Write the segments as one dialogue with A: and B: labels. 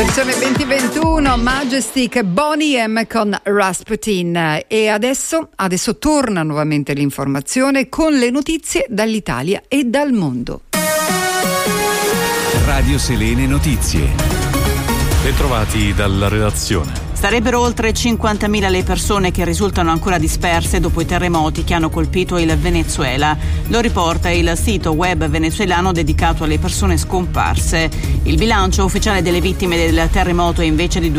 A: Versione 2021, Majestic, Boney M con Rasputin. E adesso torna nuovamente l'informazione con le notizie dall'Italia e dal mondo.
B: Radio Selene Notizie. Bentrovati dalla redazione.
C: Sarebbero oltre 50.000 le persone che risultano ancora disperse dopo i terremoti che hanno colpito il Venezuela. Lo riporta il sito web venezuelano dedicato alle persone scomparse. Il bilancio ufficiale delle vittime del terremoto è invece di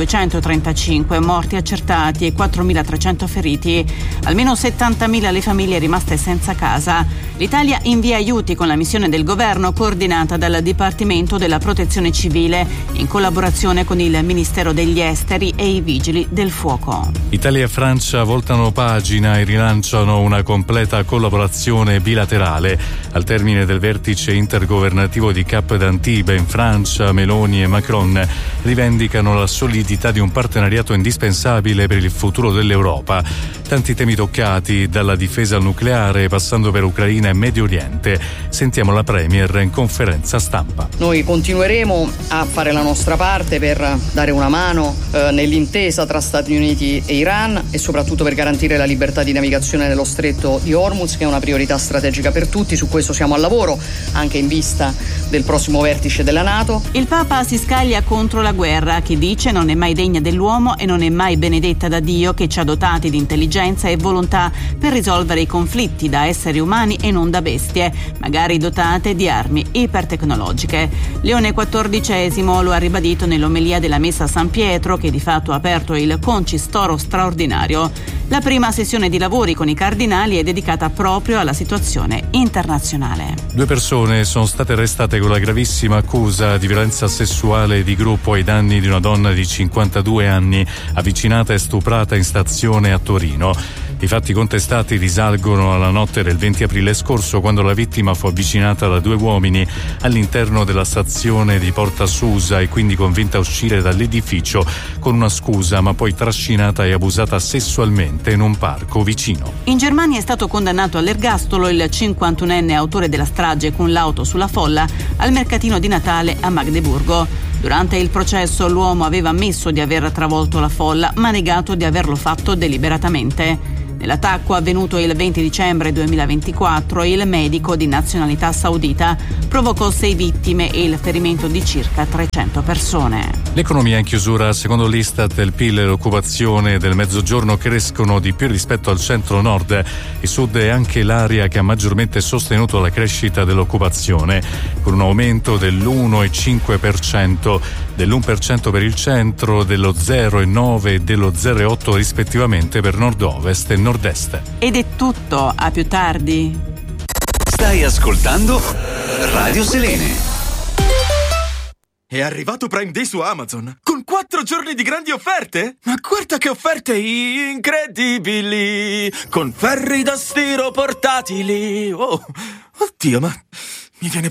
C: 235 morti accertati e 4.300 feriti. Almeno 70.000 le famiglie rimaste senza casa. L'Italia invia aiuti con la missione del governo coordinata dal Dipartimento della Protezione Civile in collaborazione con il Ministero degli Esteri e i Vigili del Fuoco.
B: Italia e Francia voltano pagina e rilanciano una completa collaborazione bilaterale. Al termine del vertice intergovernativo di Cap d'Antibes in Francia, Meloni e Macron rivendicano la solidità di un partenariato indispensabile per il futuro dell'Europa. Tanti temi toccati, dalla difesa al nucleare passando per Ucraina e Medio Oriente. Sentiamo la Premier in conferenza stampa.
D: Noi continueremo a fare la nostra parte per dare una mano nell'intesa tra Stati Uniti e Iran e soprattutto per garantire la libertà di navigazione nello stretto di Hormuz, che è una priorità strategica per tutti. Su questo siamo al lavoro, anche in vista del prossimo vertice della NATO.
C: Il Papa si scaglia contro la guerra, che dice non è mai degna dell'uomo e non è mai benedetta da Dio, che ci ha dotati di intelligenza e volontà per risolvere i conflitti da esseri umani e non da bestie, magari dotate di armi ipertecnologiche. Leone XIV lo ha ribadito nell'omelia della Messa a San Pietro, che di fatto ha aperto il concistoro straordinario. La prima sessione di lavori con i cardinali è dedicata proprio alla situazione internazionale.
B: 2 persone sono state arrestate con la gravissima accusa di violenza sessuale di gruppo ai danni di una donna di 52 anni, avvicinata e stuprata in stazione a Torino. I fatti contestati risalgono alla notte del 20 aprile scorso, quando la vittima fu avvicinata da 2 uomini all'interno della stazione di Porta Susa e quindi convinta a uscire dall'edificio con una scusa, ma poi trascinata e abusata sessualmente in un parco vicino.
C: In Germania è stato condannato all'ergastolo il 51enne autore della strage con l'auto sulla folla al mercatino di Natale a Magdeburgo. Durante il processo l'uomo aveva ammesso di aver travolto la folla, ma negato di averlo fatto deliberatamente. Nell'attacco avvenuto il 20 dicembre 2024, il medico di nazionalità saudita provocò 6 vittime e il ferimento di circa 300 persone.
B: L'economia in chiusura. Secondo l'Istat, il PIL e l'occupazione del Mezzogiorno crescono di più rispetto al centro-nord. Il sud è anche l'area che ha maggiormente sostenuto la crescita dell'occupazione, con un aumento dell'1,5%, dell'1% per il centro, dello 0,9% e dello 0,8% rispettivamente per nord-ovest e nord-est.
C: Ed è tutto, a più tardi.
E: Stai ascoltando Radio Selene.
F: È arrivato Prime Day su Amazon, con 4 giorni di grandi offerte? Ma guarda che offerte incredibili! Con ferri da stiro portatili! Oh, oddio, ma mi viene